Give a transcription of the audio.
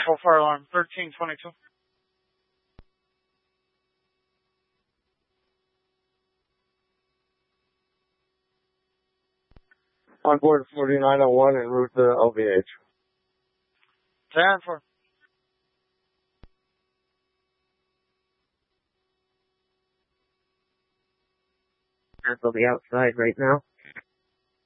Full fire alarm 1322. On board 4901 en route to LVH. 10-4. Cancel the outside right now.